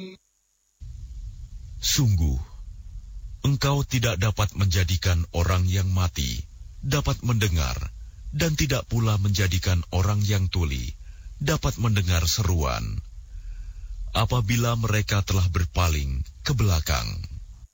Sungguh, engkau tidak dapat menjadikan orang yang mati dapat mendengar, dan tidak pula menjadikan orang yang tuli dapat mendengar seruan, apabila mereka telah berpaling ke belakang.